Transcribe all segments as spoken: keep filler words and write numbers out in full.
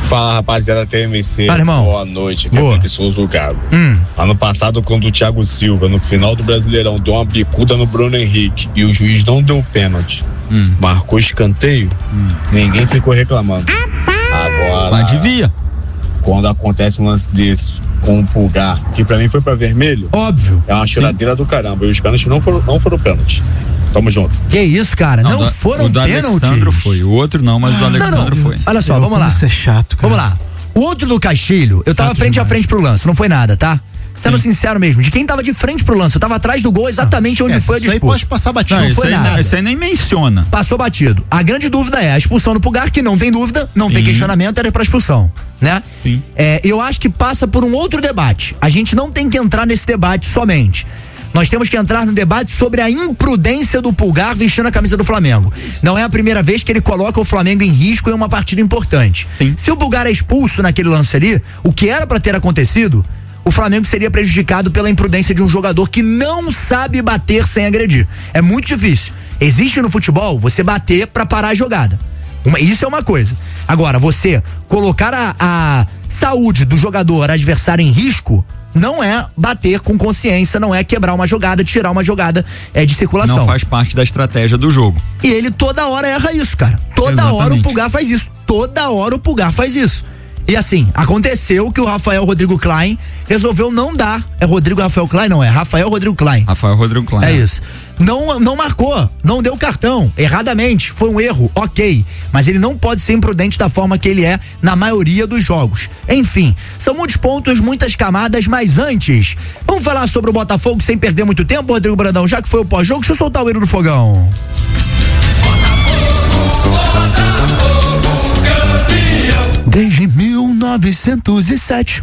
Fala, rapaziada T M C. Fala, irmão. Boa noite, que é Souza Gago. Hum. Ano passado, quando o Thiago Silva, no final do Brasileirão, deu uma bicuda no Bruno Henrique e o juiz não deu pênalti, hum. marcou escanteio, hum. ninguém ficou reclamando. Agora, mas devia. Quando acontece um lance desse com o Pulgar, que pra mim foi pra vermelho, óbvio, é uma choradeira do caramba. E os pênaltis não foram, não foram pênaltis. Tamo junto. Que isso, cara? Não, não foram pênaltis. O do Alexandro foi, o outro não, mas o do Alexandro foi. Olha só, vamos lá. Isso é chato, cara. Vamos lá. O outro do Castilho, eu tava chato frente demais. a frente pro lance, não foi nada, tá? Sendo Sim. sincero mesmo, de quem tava de frente pro lance, eu tava atrás do gol exatamente ah, onde é, foi a disputa. Isso aí pode passar batido. Não, não foi aí, nada. Isso aí nem menciona. Passou batido. A grande dúvida é a expulsão do Pulgar, que não tem dúvida, não Sim. tem questionamento, era pra expulsão, né? Sim. É, eu acho que passa por um outro debate. A gente não tem que entrar nesse debate somente. Nós temos que entrar no debate sobre a imprudência do Pulgar vestindo a camisa do Flamengo. Não é a primeira vez que ele coloca o Flamengo em risco em uma partida importante. Sim. Se o Pulgar é expulso naquele lance ali, o que era pra ter acontecido, o Flamengo seria prejudicado pela imprudência de um jogador que não sabe bater sem agredir. É muito difícil. Existe no futebol você bater pra parar a jogada. Uma, isso é uma coisa. Agora, você colocar a, a saúde do jogador adversário em risco não é bater com consciência, não é quebrar uma jogada, tirar uma jogada é, de circulação. Não faz parte da estratégia do jogo. E ele toda hora erra isso, cara. Toda Exatamente. hora o Pulgar faz isso. Toda hora o Pulgar faz isso. E assim, aconteceu que o Rafael Rodrigo Klein resolveu não dar. É Rodrigo Rafael Klein? Não, é Rafael Rodrigo Klein. Rafael Rodrigo Klein. É isso. Não, não marcou, não deu cartão, erradamente, foi um erro, ok. Mas ele não pode ser imprudente da forma que ele é na maioria dos jogos. Enfim, são muitos pontos, muitas camadas, mas antes, vamos falar sobre o Botafogo sem perder muito tempo, Rodrigo Brandão, já que foi o pós-jogo, deixa eu soltar o hino do fogão. Desde mil novecentos e sete.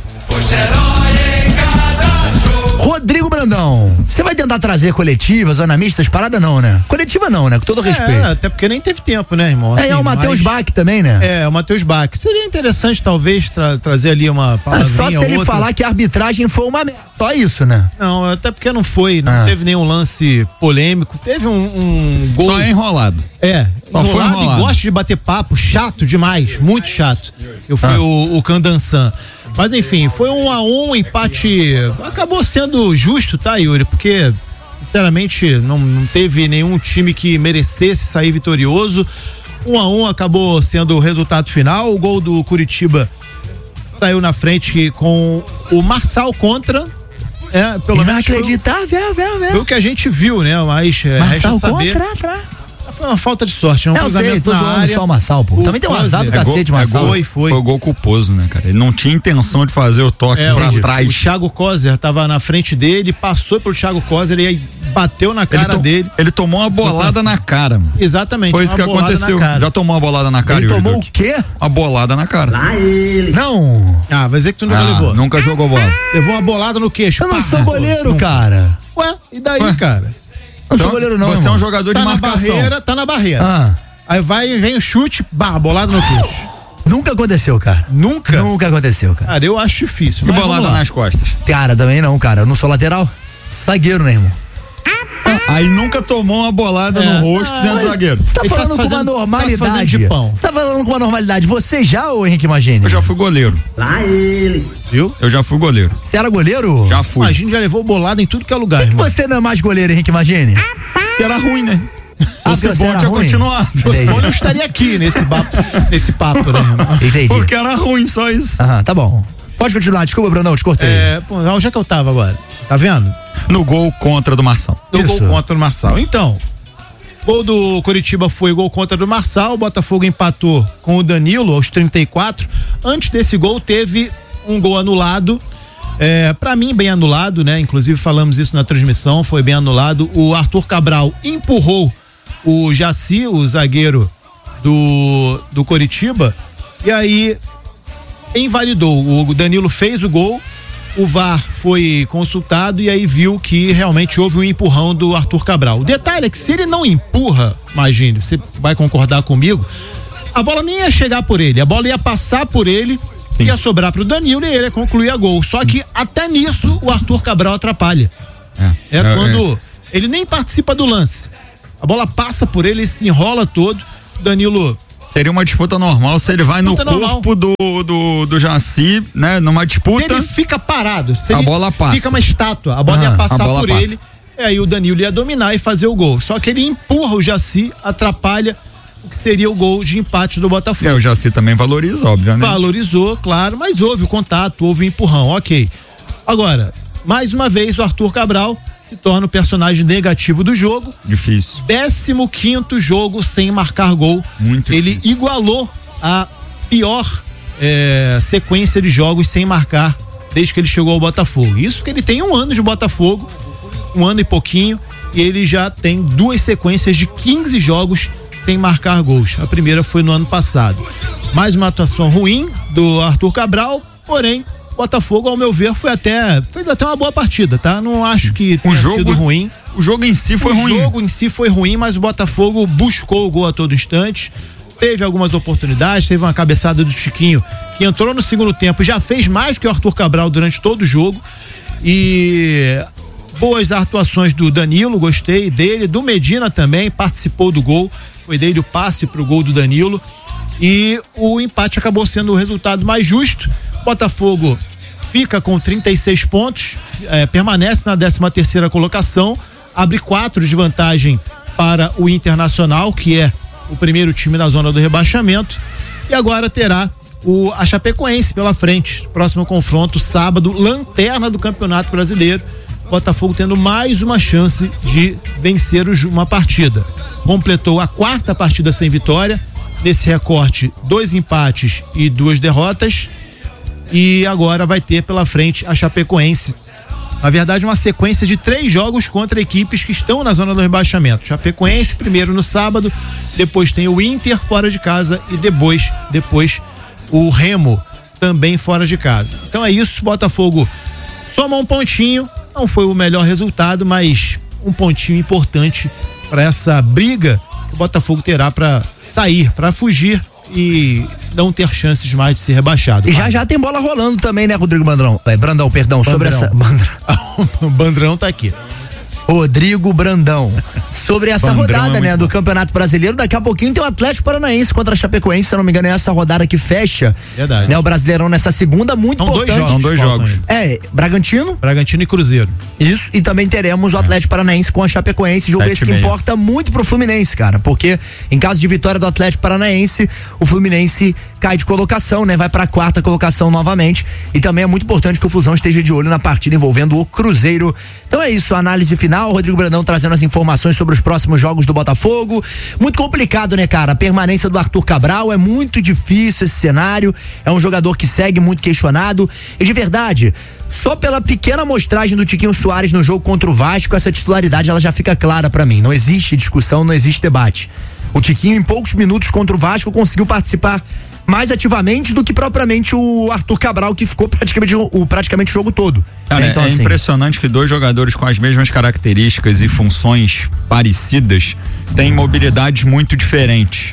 Rodrigo Brandão, você vai tentar trazer coletivas, zona mistas, parada não, né? Coletiva não, né? Com todo respeito. É, até porque nem teve tempo, né, irmão? Assim, é, é o Matheus Bach também, né? É, o Matheus Bach. Seria interessante, talvez, tra- trazer ali uma palavrinha. É só se ele outra. falar que a arbitragem foi uma merda. Só isso, né? Não, até porque não foi, não ah. teve nenhum lance polêmico. Teve um, um gol. Só enrolado. É, só enrolado, foi enrolado e gosta de bater papo, chato demais, muito chato. Eu fui ah. o, o Candansan. Mas enfim, foi um a um, empate, acabou sendo justo, tá, Yuri? Porque, sinceramente, não, não teve nenhum time que merecesse sair vitorioso. Um a um acabou sendo o resultado final. O gol do Curitiba saiu na frente com o Marçal contra. É, pelo menos inacreditável, foi, foi o que a gente viu, né? Mas é, Marçal saber. contra, atrás. Foi uma falta de sorte, não um cruzamento na área. Só o Marçal, pô. Também tem um azar do cacete, Marçal. Foi, foi. Foi o gol culposo, né, cara? Ele não tinha intenção de fazer o toque é, pra trás. O Thiago Kozer tava na frente dele, passou pelo Thiago Kozer e aí bateu na cara ele to, dele. Ele tomou uma bolada na cara, mano. Exatamente. Foi isso que aconteceu. Já tomou uma bolada na cara, Ele tomou Duque. O quê? Uma bolada na cara. Lá ele. Não. Ah, vai dizer que tu nunca ah, levou. Nunca jogou bola. Levou uma bolada no queixo. Eu não pá, sou goleiro, não. cara. Ué, e daí, Ué? cara? Não então, sou goleiro não, Você irmão. é um jogador tá de na marcação. Barreira, tá na barreira. Ah. Aí vai, vem o chute, bah, bolada no queixo. Nunca aconteceu, cara. Nunca? Nunca aconteceu, cara. Cara, eu acho difícil. E bolada nas costas? Cara, também não, cara. Eu não sou lateral. Zagueiro, né, irmão? Aí nunca tomou uma bolada é. no rosto ah, sendo zagueiro. Você tá Ele falando tá com fazendo, uma normalidade. tá de pão. Você tá falando com uma normalidade. Você já, ô Henrique Magini? Eu já fui goleiro. Lá ele. Viu? Eu já fui goleiro. Você era goleiro? Já fui. A gente já levou bolada em tudo que é lugar, Por que, irmão? que você não é mais goleiro, Henrique Magini? Que era ruim, né? Ah, o Cibone tinha continuado. O Cibone não estaria aqui nesse papo, nesse papo, né, irmão? Entendi. Porque era ruim, só isso. Aham, tá bom. Pode continuar, desculpa, Brandão, te cortei. É, pô, onde é que eu tava agora? Tá vendo? No gol contra do Marçal. No Isso. gol contra do Marçal. Então, gol do Curitiba foi gol contra do Marçal, o Botafogo empatou com o Danilo aos trinta e quatro. Antes desse gol teve um gol anulado, é, pra mim bem anulado, né? Inclusive falamos isso na transmissão, foi bem anulado. O Arthur Cabral empurrou o Jaci, o zagueiro do, do Curitiba, e aí invalidou. O Danilo fez o gol, o V A R foi consultado e aí viu que realmente houve um empurrão do Arthur Cabral. O detalhe é que se ele não empurra, imagine, você vai concordar comigo, a bola nem ia chegar por ele, a bola ia passar por ele, Sim. ia sobrar pro Danilo e ele ia concluir a gol. Só que até nisso o Arthur Cabral atrapalha. É, é, é quando é. ele nem participa do lance. A bola passa por ele, ele se enrola todo, o Danilo Seria uma disputa normal se ele vai no corpo do, do, do Jaci, né? Numa disputa. Se ele fica parado, se a ele bola passa. Fica uma estátua, a bola ah, ia passar bola por passa. ele, e aí o Danilo ia dominar e fazer o gol. Só que ele empurra o Jaci, atrapalha o que seria o gol de empate do Botafogo. É, o Jaci também valoriza, obviamente. Valorizou, claro, mas houve o contato, houve o empurrão, ok. Agora, mais uma vez o Arthur Cabral se torna o personagem negativo do jogo. Difícil. décimo quinto jogo sem marcar gol. Muito Ele difícil. igualou a pior é, sequência de jogos sem marcar desde que ele chegou ao Botafogo. Isso porque ele tem um ano de Botafogo, um ano e pouquinho, e ele já tem duas sequências de quinze jogos sem marcar gols. A primeira foi no ano passado. Mais uma atuação ruim do Arthur Cabral, porém Botafogo, ao meu ver, foi até fez até uma boa partida, tá? Não acho que tenha o jogo, sido ruim. O jogo em si foi o ruim. O jogo em si foi ruim, mas o Botafogo buscou o gol a todo instante. Teve algumas oportunidades, teve uma cabeçada do Chiquinho que entrou no segundo tempo, já fez mais que o Arthur Cabral durante todo o jogo. E boas atuações do Danilo, gostei dele, do Medina também, participou do gol, foi dele o passe pro gol do Danilo. E o empate acabou sendo o resultado mais justo. Botafogo fica com trinta e seis pontos, é, permanece na décima terceira colocação, abre quatro de vantagem para o Internacional, que é o primeiro time da zona do rebaixamento, e agora terá o, a Chapecoense pela frente. Próximo confronto, sábado, lanterna do Campeonato Brasileiro. Botafogo tendo mais uma chance de vencer o, uma partida. Completou a quarta partida sem vitória, nesse recorte, dois empates e duas derrotas. E agora vai ter pela frente a Chapecoense. Na verdade, uma sequência de três jogos contra equipes que estão na zona do rebaixamento. Chapecoense primeiro no sábado, depois tem o Inter fora de casa e depois, depois o Remo também fora de casa. Então é isso, Botafogo soma um pontinho, não foi o melhor resultado, mas um pontinho importante para essa briga que o Botafogo terá para sair, para fugir e não ter chances mais de ser rebaixado. E já já tem bola rolando também, né, Rodrigo Brandão? É, Brandão, perdão, Bandrão. sobre essa... Bandrão. O Bandrão tá aqui. Rodrigo Brandão. Sobre essa Bandrão rodada, é né, bom. do Campeonato Brasileiro, daqui a pouquinho tem o Atlético Paranaense contra a Chapecoense, se eu não me engano é essa rodada que fecha, Verdade. né, o Brasileirão nessa segunda, muito São importante. Dois jogos, São dois jogos. É, Bragantino. Bragantino e Cruzeiro. Isso, e também teremos o Atlético Paranaense com a Chapecoense, jogo esse que importa muito pro Fluminense, cara, porque em caso de vitória do Atlético Paranaense, o Fluminense cai de colocação, né, vai pra quarta colocação novamente, e também é muito importante que o Flusão esteja de olho na partida envolvendo o Cruzeiro. Então é isso, a análise final, o Rodrigo Brandão trazendo as informações sobre os próximos jogos do Botafogo. Muito complicado, né, cara? A permanência do Arthur Cabral, é muito difícil esse cenário, é um jogador que segue muito questionado, e de verdade, só pela pequena amostragem do Tiquinho Soares no jogo contra o Vasco, essa titularidade ela já fica clara pra mim, não existe discussão, não existe debate. O Tiquinho em poucos minutos contra o Vasco conseguiu participar mais ativamente do que propriamente o Arthur Cabral, que ficou praticamente o, praticamente o jogo todo. Cara, então, é assim, impressionante que dois jogadores com as mesmas características e funções parecidas têm mobilidades muito diferentes.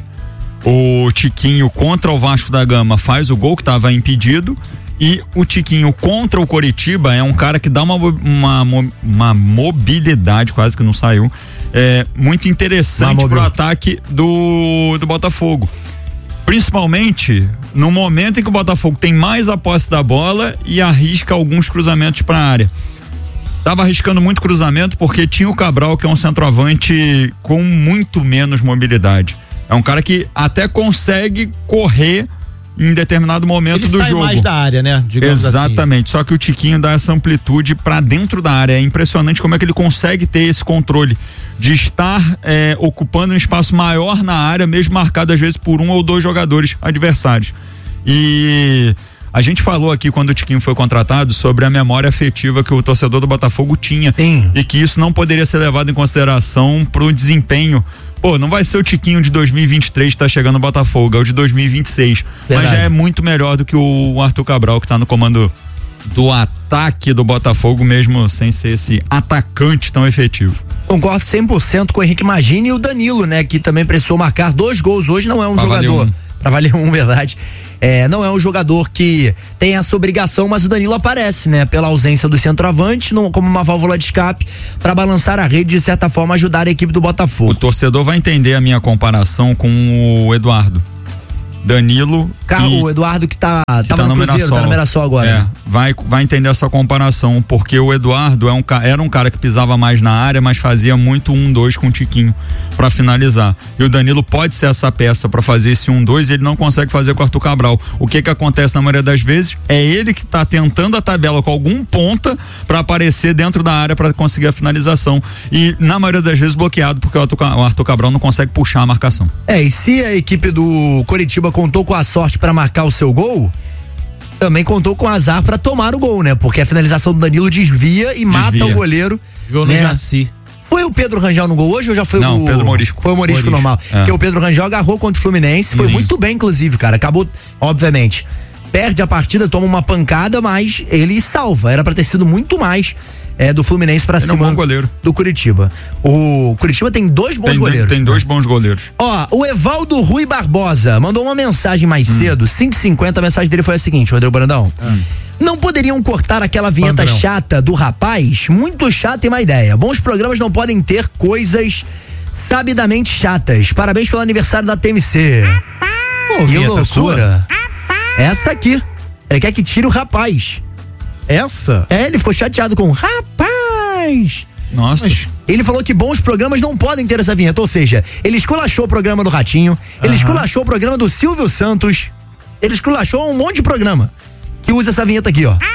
O Tiquinho contra o Vasco da Gama faz o gol que estava impedido, e o Tiquinho contra o Coritiba é um cara que dá uma, uma, uma mobilidade, quase que não saiu, é, muito interessante pro ataque do, do Botafogo. Principalmente no momento em que o Botafogo tem mais a posse da bola e arrisca alguns cruzamentos para a área. Tava arriscando muito cruzamento porque tinha o Cabral, que é um centroavante com muito menos mobilidade. É um cara que até consegue correr em determinado momento Ele do sai jogo. mais da área, né? Digamos Exatamente. Assim. Só que o Tiquinho dá essa amplitude para dentro da área. É impressionante como é que ele consegue ter esse controle de estar é, ocupando um espaço maior na área, mesmo marcado às vezes por um ou dois jogadores adversários. E a gente falou aqui quando o Tiquinho foi contratado sobre a memória afetiva que o torcedor do Botafogo tinha. Sim. E que isso não poderia ser levado em consideração pro desempenho. Pô, não vai ser o Tiquinho de dois mil e vinte e três que tá chegando no Botafogo, é o de dois mil e vinte e seis. Verdade. Mas já é muito melhor do que o Arthur Cabral, que tá no comando do ataque do Botafogo, mesmo sem ser esse atacante tão efetivo. Concordo cem por cento com o Henrique Magini e o Danilo, né, que também precisou marcar dois gols hoje, não é um pra jogador. Pra valer um, verdade. É, não é um jogador que tem essa obrigação, mas o Danilo aparece, né? Pela ausência do centroavante, não, como uma válvula de escape para balançar a rede e de certa forma ajudar a equipe do Botafogo. O torcedor vai entender a minha comparação com o Eduardo. Danilo. Carro, e, o Eduardo que tá, que tava tá no, no Cruzeiro, Mirassol. tá no Mirassol agora. É, vai, vai entender essa comparação, porque o Eduardo é um, era um cara que pisava mais na área, mas fazia muito um dois com o Tiquinho pra finalizar. E o Danilo pode ser essa peça pra fazer esse um dois e ele não consegue fazer com o Arthur Cabral. O que que acontece na maioria das vezes é ele que tá tentando a tabela com algum ponta pra aparecer dentro da área pra conseguir a finalização. E na maioria das vezes bloqueado, porque o Arthur, o Arthur Cabral não consegue puxar a marcação. É, e se a equipe do Coritiba contou com a sorte pra marcar o seu gol, também contou com azar pra tomar o gol, né? Porque a finalização do Danilo desvia e desvia. mata o goleiro. Jogou né? no Jaci. Foi o Pedro Rangel no gol hoje ou já foi não, o... Pedro Morisco. Foi o Morisco, Morisco. normal. É. Porque o Pedro Rangel agarrou contra o Fluminense, foi Isso. muito bem, inclusive, cara. Acabou, obviamente, perde a partida, toma uma pancada, mas ele salva. Era pra ter sido muito mais é, do Fluminense pra ele cima é um bom goleiro. do Curitiba. O Curitiba tem dois bons tem, goleiros. Tem dois bons goleiros. Ó, o Evaldo Rui Barbosa mandou uma mensagem mais hum. cedo, cinco e cinquenta, a mensagem dele foi a seguinte, Rodrigo Brandão. Hum. Não poderiam cortar aquela vinheta Padrão. chata do rapaz? Muito chata e má ideia. Bons programas não podem ter coisas sabidamente chatas. Parabéns pelo aniversário da T M C. Pô, que loucura. Sua? Essa aqui. Ele quer que tire o rapaz. Essa? É, ele ficou chateado com rapaz. Nossa. Mas... Ele falou que bons programas não podem ter essa vinheta. Ou seja, ele esculachou o programa do Ratinho, ele uh-huh. esculachou o programa do Silvio Santos, ele esculachou um monte de programa que usa essa vinheta aqui, ó.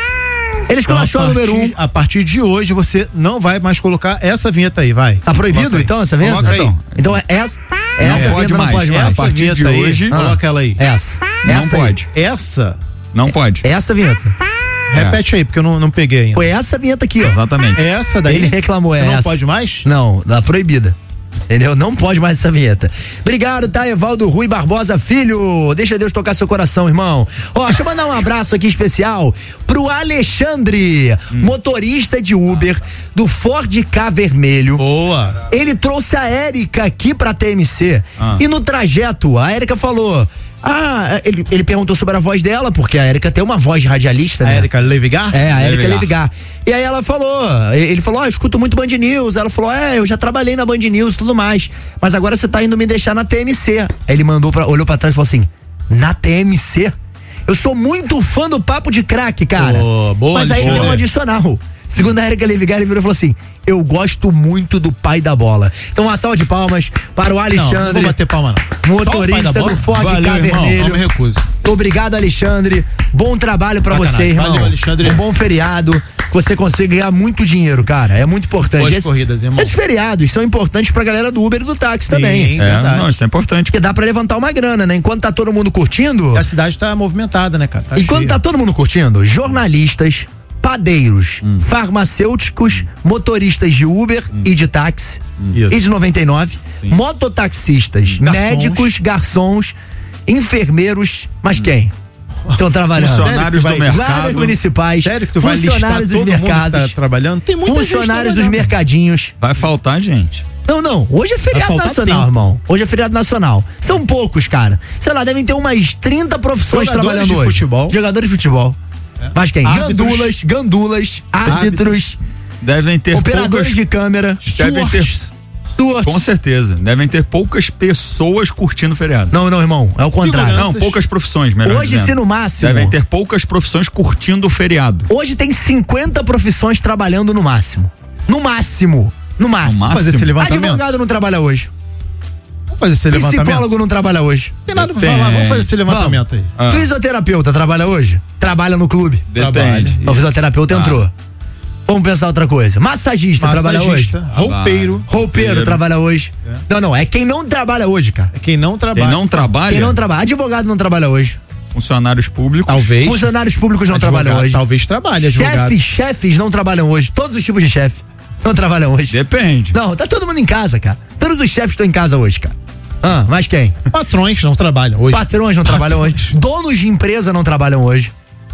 Ele esculachou então, a, a número um. A partir de hoje você não vai mais colocar essa vinheta aí, vai. Tá proibido então essa vinheta? Coloca aí. Então, então é essa, essa não vinheta pode não pode mais. É, a partir de aí, hoje, ah, coloca ela aí. Essa. Não essa pode. Aí. Essa? Não pode. Essa vinheta. Repete aí, porque eu não, não peguei ainda. Foi essa vinheta aqui, ó. Exatamente. Essa daí? Ele reclamou, é Não essa. pode mais? Não, tá proibida. Entendeu? Não pode mais essa vinheta. Obrigado, tá, Evaldo Rui Barbosa, filho. Deixa Deus tocar seu coração, irmão. Ó, deixa eu mandar um abraço aqui especial pro Alexandre, hum. motorista de Uber do Ford K vermelho. Boa. Ele trouxe a Érica aqui pra T M C ah. e no trajeto a Érica falou... Ah, ele, ele perguntou sobre a voz dela, porque a Érica tem uma voz de radialista, né? A Érica Levigar? É, a Érica Levigar. E aí ela falou, ele falou, ó, oh, escuto muito Band News. Ela falou, é, eu já trabalhei na Band News e tudo mais, mas agora você tá indo me deixar na T M C. Aí ele mandou, pra, olhou pra trás e falou assim, na T M C? Eu sou muito fã do Papo de Craque, cara. Oh, boa, mas aí boa. Ele deu um adicional. Segundo a Érica Levigar, ele virou e falou assim, eu gosto muito do pai da bola. Então uma salva de palmas para o Alexandre. Não, não vou bater palma não. Motorista do Ford K vermelho. Não me recuso. Obrigado, Alexandre. Bom trabalho pra Bacana. você, irmão. Valeu, Alexandre. Um bom feriado. Que você consiga ganhar muito dinheiro, cara. É muito importante. Boas Esse, corridas, irmão. Esses feriados são importantes pra galera do Uber e do táxi Sim, também. É, não, isso é importante. Porque dá pra levantar uma grana, né? Enquanto tá todo mundo curtindo. E a cidade tá movimentada, né, cara? Tá enquanto cheia. tá todo mundo curtindo, jornalistas, padeiros, hum. farmacêuticos, motoristas de Uber hum. e de táxi hum. e de noventa e nove, Sim. mototaxistas, garçons. médicos, garçons, enfermeiros, mas hum. quem? Estão trabalhando. Funcionários do mercado. Guardas municipais, Sério que tu vai funcionários dos mercados. Tá trabalhando? Tem muita funcionários dos mercadinhos. Vai faltar, gente. Não, não. Hoje é feriado nacional, tempo. irmão. Hoje é feriado nacional. São poucos, cara. Sei lá, devem ter umas trinta profissões Jogadores trabalhando de hoje. Futebol. Jogadores de futebol. É. Mas quem? Árbitros. Gandulas, gandulas, árbitros. Devem ter operadores poucas, de câmera. Devem ter. Stewards. Com certeza. Devem ter poucas pessoas curtindo o feriado. Não, não, irmão. É o contrário. Não, poucas profissões, melhor Hoje, dizendo. se no máximo. Devem ter poucas profissões curtindo o feriado. Hoje tem cinquenta profissões trabalhando no máximo. No máximo. No máximo. No máximo. Fazer esse levantamento. Advogado não trabalha hoje. Vamos fazer esse levantamento. Psicólogo não trabalha hoje. Tem nada pra falar. Vamos fazer esse levantamento Vamos. aí. Ah. Fisioterapeuta trabalha hoje? Trabalha no clube. Depende. O fisioterapeuta ah. entrou. Vamos pensar outra coisa. Massagista, Massagista trabalha hoje? Roupeiro. Roupeiro trabalha hoje. É. Não, não, é quem não trabalha hoje, cara. É quem não trabalha. Quem não trabalha? Quem não trabalha. Advogado não trabalha hoje. Funcionários públicos. Talvez. Funcionários públicos não advogado, trabalham hoje. Talvez trabalhe, advogado. Chefes, chefes não trabalham hoje. Todos os tipos de chefe não trabalham hoje. Depende. Não, tá todo mundo em casa, cara. Todos os chefes estão em casa hoje, cara. Ah, mas quem? Patrões não trabalham hoje. Patrões não trabalham hoje. Donos de empresa não trabalham hoje.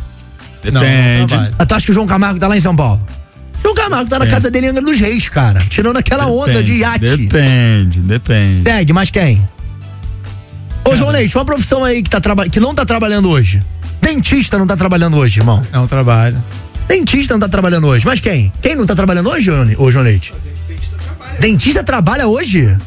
Depende. Não, não tu acha que o João Camargo tá lá em São Paulo? João Camargo tá na é. casa dele em Angra dos Reis, cara. Tirando aquela depende, onda de iate. Depende, depende. Segue, mas quem? Ô, João Leite, uma profissão aí que, tá traba- que não tá trabalhando hoje. Dentista não tá trabalhando hoje, irmão. É um trabalho. Dentista não tá trabalhando hoje. Mas quem? Quem não tá trabalhando hoje, ô, João Leite? Dentista trabalha. Dentista trabalha hoje?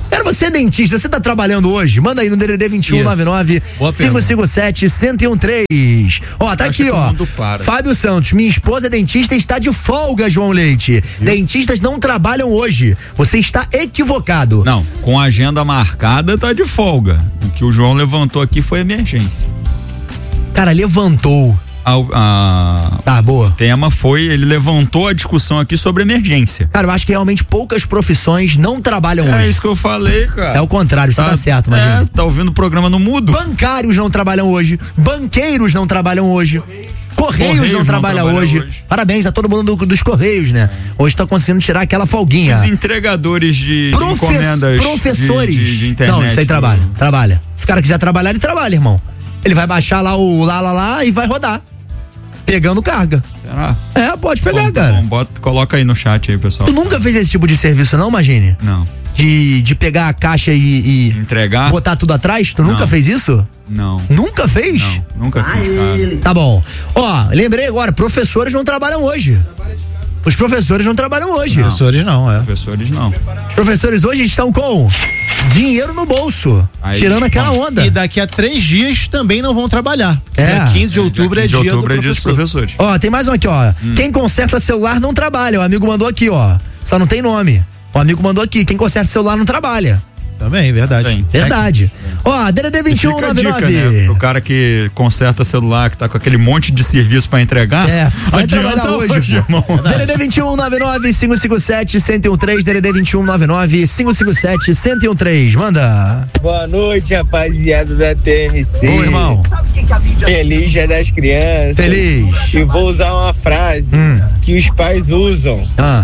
Cara, você é dentista, você tá trabalhando hoje? Manda aí no D D D vinte e um, nove nove, cinco cinco sete, um um três. Ó, tá aqui, ó. Fábio Santos, minha esposa é dentista e está de folga, João Leite. Viu? Dentistas não trabalham hoje. Você está equivocado. Não, com a agenda marcada tá de folga. O que o João levantou aqui foi emergência. Cara, levantou. A, a, tá, boa. O tema foi, ele levantou a discussão aqui sobre emergência. Cara, eu acho que realmente poucas profissões não trabalham é hoje. É isso que eu falei, cara. É o contrário, você tá, tá certo, imagina. É, tá ouvindo o programa no mudo? Bancários não trabalham hoje, banqueiros não trabalham hoje. Correios, Correios não, não trabalham hoje. hoje. Parabéns a todo mundo do, dos Correios, né? Hoje tá conseguindo tirar aquela folguinha. Os entregadores de, Profe- de encomendas. Professores. De, de, de internet. Não, isso aí trabalha, trabalha. Se o cara quiser trabalhar, ele trabalha, irmão. Ele vai baixar lá o lá, lá, lá e vai rodar. Pegando carga. Será? É, pode pegar, bom, cara. Bom, bota, coloca aí no chat aí, pessoal. Tu nunca fez esse tipo de serviço, não, Magine? Não. De, de pegar a caixa e, e entregar? Botar tudo atrás? Tu não. Nunca fez isso? Não. Nunca fez? Não, nunca fiz, cara. Tá bom. Ó, lembrei agora, professores não trabalham hoje. Os professores não trabalham hoje. Não. Professores não, é. Professores não. Os professores hoje estão com dinheiro no bolso, aí, tirando aquela onda. E daqui a três dias também não vão trabalhar. É. Dia quinze de outubro é, dia, é dia outubro do é dia dos professores. Ó, tem mais um aqui, ó. Hum. Quem conserta celular não trabalha. O amigo mandou aqui, ó. Só não tem nome. O amigo mandou aqui. Quem conserta celular não trabalha. Também, verdade. Bem, verdade. Ó, D D D vinte e um, nove nove. Né? Pro cara que conserta celular, que tá com aquele monte de serviço pra entregar. É, vai trabalhar hoje, hoje irmão. D D D vinte e um, nove nove, cinco cinco sete, um um três. D D D vinte e um, nove nove, cinco cinco sete, um um três. Manda. Boa noite, rapaziada da T M C. Oi, irmão. Feliz Dia das Crianças. Feliz. E vou usar uma frase hum. que os pais usam. Ah.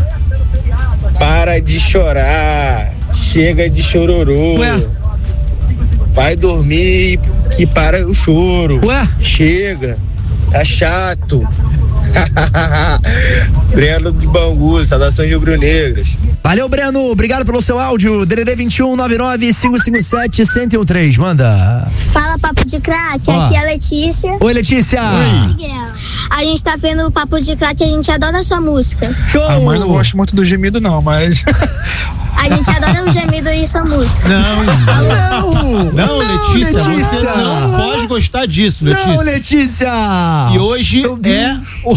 Para de chorar. Chega de chororô. Ué? Vai dormir que para o choro. Ué? Chega. Tá chato. Breno de Bangu, saudações rubro-negras. Valeu, Breno. Obrigado pelo seu áudio. D D D vinte e um, nove nove, cinco cinco sete, um um três. Manda. Fala, Papo de Craque. Aqui é a Letícia. Oi, Letícia. Oi. Miguel. A gente tá vendo o Papo de Craque e a gente adora a sua música. Show. A mãe não gosta muito do gemido, não, mas... A gente adora o gemido e sua música. Não, não, não, Letícia, Letícia, você não pode gostar disso, Letícia. Não, Letícia. E hoje é o...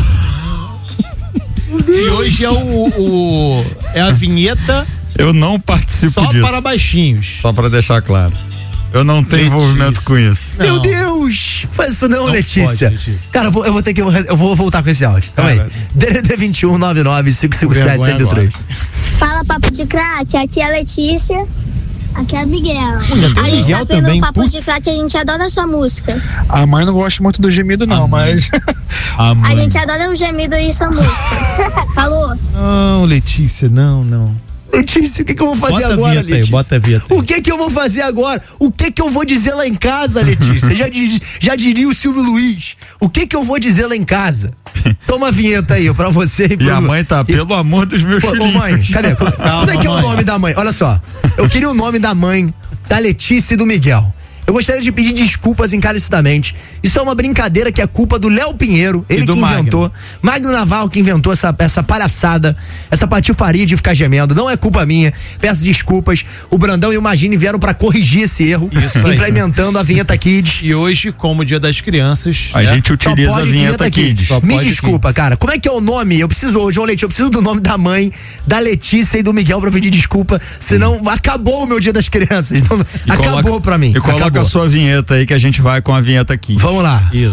E hoje é o, o é a vinheta. Eu não participo só disso. Só para baixinhos. Só para deixar claro. Eu não tenho Letícia. envolvimento com isso. Não. Meu Deus! Faz isso não, não Letícia. Pode, Letícia. Cara, eu vou, eu vou ter que. Eu vou voltar com esse áudio. Calma aí. D D D vinte e um, nove nove, cinco cinco sete, um um três. Fala, Papo de Craque. Aqui é a Letícia. Aqui é a Miguel. A gente Miguel tá vendo também, o Papo putz. de Craque e a gente adora a sua música. A mãe não gosta muito do gemido, não, a mas. A, a gente adora o gemido e sua música. Falou? Não, Letícia, não, não. Letícia, o que, que eu vou fazer bota agora, Letícia? Letícia? Bota a vinheta aí. O que que eu vou fazer agora? O que que eu vou dizer lá em casa, Letícia? já, já diria o Silvio Luiz. O que que eu vou dizer lá em casa? Toma a vinheta aí, pra você e pro... E a mãe tá, pelo e... amor dos meus Ô, filhos. Ô mãe, cadê? Calma, como é que é o nome da mãe? Olha só, eu queria o nome da mãe da Letícia e do Miguel. Eu gostaria de pedir desculpas encarecidamente. Isso é uma brincadeira que é culpa do Léo Pinheiro, ele que inventou. Magno. Magno Navarro que inventou essa, essa palhaçada, essa patifaria de ficar gemendo. Não é culpa minha. Peço desculpas. O Brandão e o Magine vieram pra corrigir esse erro, Isso implementando aí. a vinheta Kids. E hoje, como Dia das Crianças, a né? gente utiliza a vinheta, vinheta Kids. Kids. Me desculpa, Kids. cara. Como é que é o nome? Eu preciso, João Leite, eu preciso do nome da mãe, da Letícia e do Miguel pra pedir desculpa. Senão hum. acabou o meu Dia das Crianças. Então, acabou coloca, pra mim. E coloca a sua vinheta aí que a gente vai com a vinheta aqui. Vamos lá. Isso.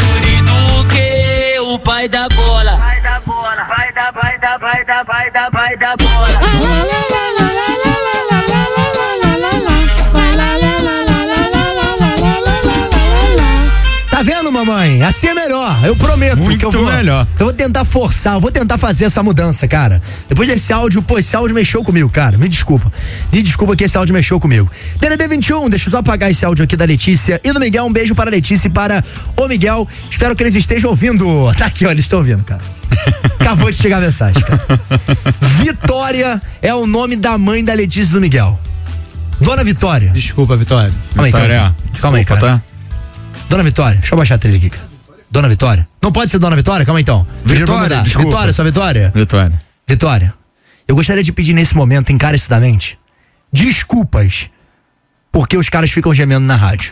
O pai da bola. Vai da bola. Vai da, vai da, vai da, vai da, vai da bola. Tá vendo, mamãe? Assim é melhor. Eu prometo Muito que eu vou. melhor. Eu vou tentar forçar, eu vou tentar fazer essa mudança, cara. Depois desse áudio, pô, esse áudio mexeu comigo, cara. Me desculpa. Me desculpa que esse áudio mexeu comigo. D D D vinte e um, deixa eu só apagar esse áudio aqui da Letícia e do Miguel. Um beijo para a Letícia e para o Miguel. Espero que eles estejam ouvindo. Tá aqui, ó, eles estão ouvindo, cara. Acabou de chegar a mensagem, cara. Vitória é o nome da mãe da Letícia e do Miguel. Dona Vitória. Desculpa, Vitória. Calma aí, Vitória. calma aí, calma aí, cara. Tá? Dona Vitória, deixa eu baixar a trilha aqui, cara. Dona Vitória. Não pode ser Dona Vitória? Calma aí, então. Vitória, desculpa. Vitória, sua Vitória? Vitória. Vitória, eu gostaria de pedir nesse momento, encarecidamente, desculpas, porque os caras ficam gemendo na rádio.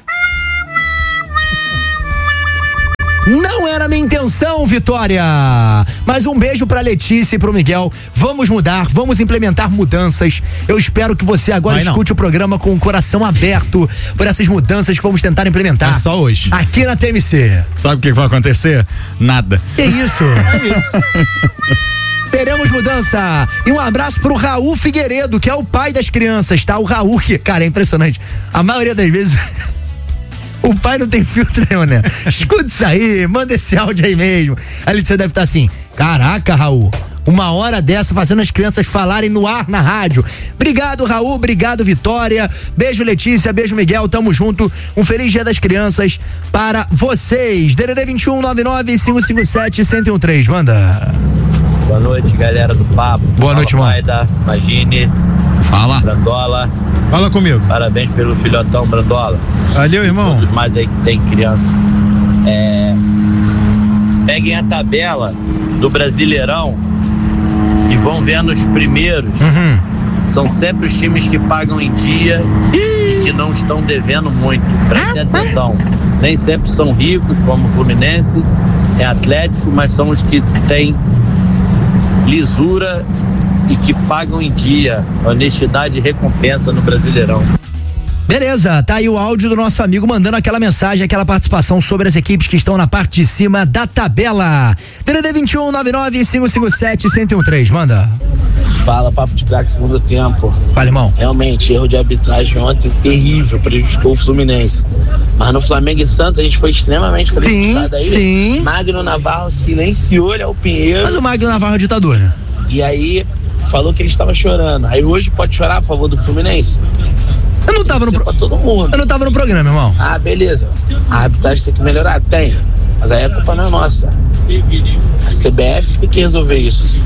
Não era minha intenção, Vitória. Mas um beijo pra Letícia e pro Miguel. Vamos mudar, vamos implementar mudanças. Eu espero que você agora Vai escute não. o programa com o coração aberto por essas mudanças que vamos tentar implementar. É só hoje. Aqui na T M C. Sabe o que vai acontecer? Nada. Que isso? É isso. Teremos mudança. E um abraço pro Raul Figueiredo, que é o pai das crianças, tá? O Raul, que, cara, é impressionante. A maioria das vezes o pai não tem filtro nenhum, né? Escuta isso aí, manda esse áudio aí mesmo. Aí você deve estar assim, caraca, Raul, uma hora dessa fazendo as crianças falarem no ar na rádio. Obrigado, Raul, obrigado, Vitória. Beijo, Letícia, beijo, Miguel, tamo junto. Um feliz Dia das Crianças para vocês. D D D vinte e um, nove nove, cinco cinco sete, um zero um três, manda. Boa noite, galera do Papo. Boa noite, mano. Maida, Imagine. Fala. Brandola. Fala comigo. Parabéns pelo filhotão, Brandola. Valeu, irmão. Todos mais aí que tem criança. É... Peguem a tabela do Brasileirão e vão vendo os primeiros. Uhum. São sempre os times que pagam em dia e que não estão devendo muito. Prestem atenção. Nem sempre são ricos, como o Fluminense, é Atlético, mas são os que têm lisura e que pagam em dia. Honestidade e recompensa no Brasileirão. Beleza, tá aí o áudio do nosso amigo mandando aquela mensagem, aquela participação sobre as equipes que estão na parte de cima da tabela. D D D vinte e um, nove nove, cinco cinco sete, um zero um três, manda. Fala, Papo de Craque, segundo tempo. Fala, irmão. Realmente, erro de arbitragem ontem terrível, prejudicou o Fluminense. Mas no Flamengo e Santos a gente foi extremamente prejudicado aí. Sim. Magno Navarro silenciou ele ao Pinheiro. Mas o Magno Navarro é ditador, né? E aí falou que ele estava chorando. Aí hoje pode chorar a favor do Fluminense? Eu não tava no pro... pra todo mundo. Eu não tava no programa, irmão. Ah, beleza. A arbitragem tem que melhorar? Tem. Mas aí a culpa não é nossa. A C B F que tem que resolver isso.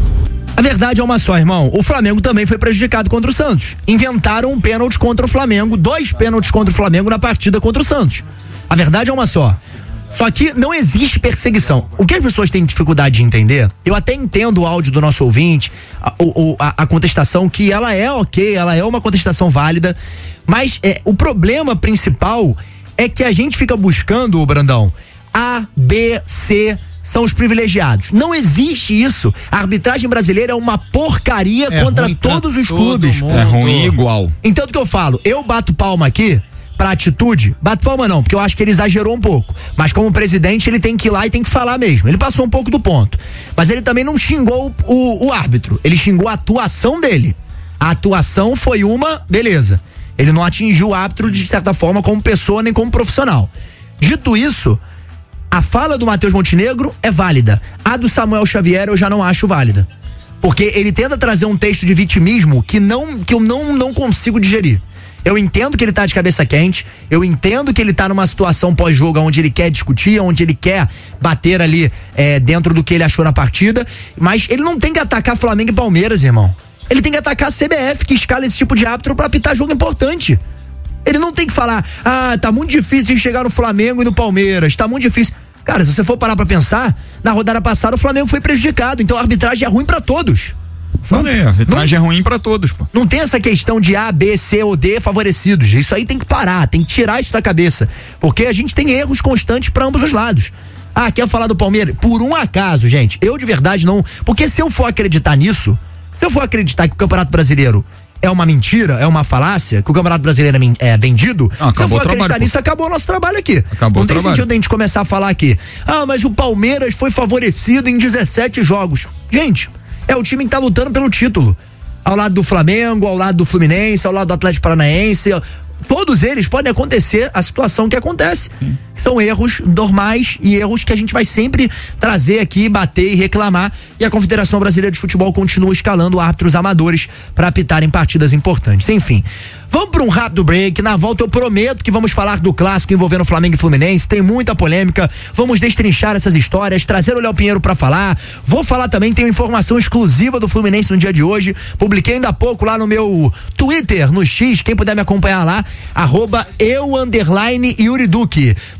A verdade é uma só, irmão. O Flamengo também foi prejudicado contra o Santos. Inventaram um pênalti contra o Flamengo, dois pênaltis contra o Flamengo na partida contra o Santos. A verdade é uma só. Só que não existe perseguição. O que as pessoas têm dificuldade de entender, eu até entendo o áudio do nosso ouvinte, a, a, a contestação, que ela é ok, ela é uma contestação válida, mas é, o problema principal é que a gente fica buscando, o Brandão, A, B, C, são os privilegiados. Não existe isso. A arbitragem brasileira é uma porcaria é contra todos os clubes. É ruim igual. Então, o que eu falo? Eu bato palma aqui pra atitude, bato palma não, porque eu acho que ele exagerou um pouco, mas como presidente ele tem que ir lá e tem que falar mesmo, ele passou um pouco do ponto, mas ele também não xingou o, o, o árbitro, ele xingou a atuação dele. A atuação foi uma, beleza, ele não atingiu o árbitro de certa forma como pessoa nem como profissional. Dito isso, a fala do Matheus Montenegro é válida, a do Samuel Xavier eu já não acho válida, porque ele tenta trazer um texto de vitimismo que, não, que eu não, não consigo digerir. Eu entendo que ele tá de cabeça quente, eu entendo que ele tá numa situação pós-jogo onde ele quer discutir, onde ele quer bater ali é, dentro do que ele achou na partida, mas ele não tem que atacar Flamengo e Palmeiras, irmão. Ele tem que atacar a C B F, que escala esse tipo de árbitro pra apitar jogo importante. Ele não tem que falar, ah, tá muito difícil de chegar no Flamengo e no Palmeiras, tá muito difícil. Cara, se você for parar pra pensar, na rodada passada o Flamengo foi prejudicado, então a arbitragem é ruim pra todos. Falei, a arbitragem não, é ruim pra todos, pô. Não tem essa questão de A, B, C ou D favorecidos. Isso aí tem que parar, tem que tirar isso da cabeça. Porque a gente tem erros constantes pra ambos os lados. Ah, quer falar do Palmeiras? Por um acaso, gente, eu de verdade não. Porque se eu for acreditar nisso, se eu for acreditar que o Campeonato Brasileiro é uma mentira, é uma falácia, que o Campeonato Brasileiro é vendido, ah, se eu for acreditar trabalho, nisso, acabou o nosso trabalho aqui. Acabou não tem o trabalho. sentido a gente começar a falar aqui. Ah, mas o Palmeiras foi favorecido em dezessete jogos. Gente, é o time que tá lutando pelo título. Ao lado do Flamengo, ao lado do Fluminense, ao lado do Atlético Paranaense. Todos eles podem acontecer a situação que acontece. Sim. São erros normais e erros que a gente vai sempre trazer aqui, bater e reclamar. E a Confederação Brasileira de Futebol continua escalando árbitros amadores para apitarem partidas importantes. Enfim, vamos para um rápido break. Na volta eu prometo que vamos falar do clássico envolvendo Flamengo e Fluminense. Tem muita polêmica. Vamos destrinchar essas histórias, trazer o Léo Pinheiro para falar. Vou falar também, tenho informação exclusiva do Fluminense no dia de hoje. Publiquei ainda há pouco lá no meu Twitter, no X. Quem puder me acompanhar lá, arroba eu underline Yuri Duque.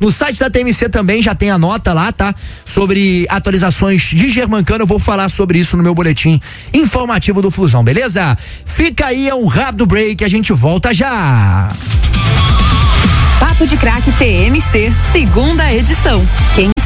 No site da T M C também já tem a nota lá, tá? Sobre atualizações de Germancano, eu vou falar sobre isso no meu boletim informativo do Flusão, beleza? Fica aí, é um rápido break, a gente volta já. Papo de Craque T M C, segunda edição. Quem